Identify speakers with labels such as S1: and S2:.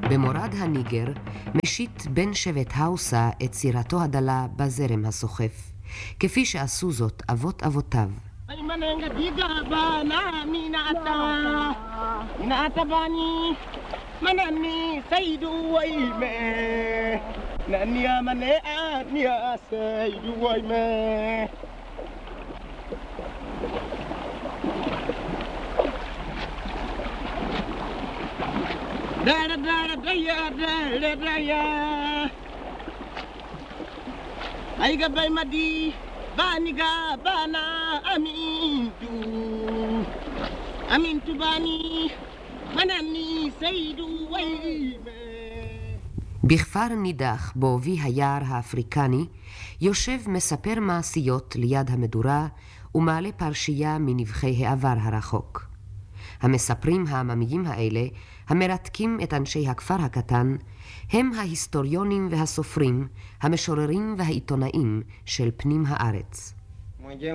S1: במורד הניגר משית בן שבט האוסה את סירתו הדלה בזרם הסוחף, כפי שעשו זאת אבות אבותיו.
S2: Aiga bay madi baniga bana amintu bani manani seidu wayme.
S1: בכפר נידח בו בי היער האפריקני יושב מספר מעשיות ליד המדורה ומעלה פרשייה מנבחי העבר הרחוק. המספרים העממיים האלה, המרתקים את אנשי הכפר הקטן, הם ההיסטוריונים והסופרים, המשוררים והעיתונאים של פנים הארץ.